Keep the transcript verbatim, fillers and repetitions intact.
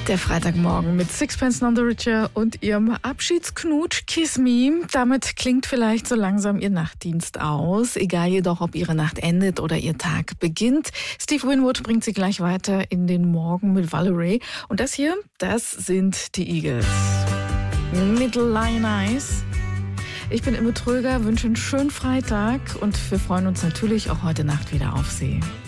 Der Freitagmorgen mit Sixpence None the Richer und ihrem Abschiedsknutsch Kiss Me. Damit klingt vielleicht so langsam ihr Nachtdienst aus. Egal jedoch, ob ihre Nacht endet oder ihr Tag beginnt. Steve Winwood bringt sie gleich weiter in den Morgen mit Valerie. Und das hier, das sind die Eagles. Little Lion Eyes. Ich bin Imme Tröger, wünsche einen schönen Freitag und wir freuen uns natürlich auch heute Nacht wieder auf Sie.